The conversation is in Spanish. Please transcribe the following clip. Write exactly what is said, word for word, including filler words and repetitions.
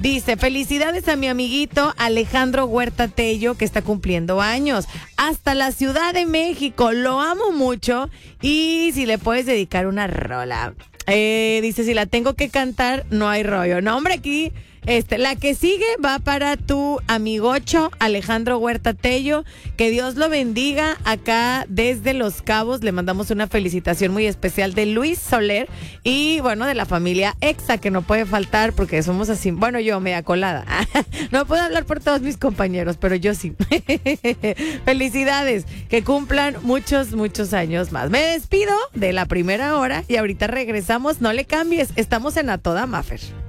Dice, felicidades a mi amiguito Alejandro Huerta Tello, que está cumpliendo años. Hasta la Ciudad de México, lo amo mucho. Y si le puedes dedicar una rola. Eh, dice, si la tengo que cantar, no hay rollo. No, hombre, aquí... Este, la que sigue va para tu amigocho Alejandro Huerta Tello, que Dios lo bendiga. Acá desde Los Cabos le mandamos una felicitación muy especial de Luis Soler y bueno, de la familia Exa, que no puede faltar porque somos así, bueno, yo media colada, no puedo hablar por todos mis compañeros, pero yo sí. Felicidades, que cumplan muchos, muchos años más. Me despido de la primera hora y ahorita regresamos, no le cambies, estamos en A Toda Mafer.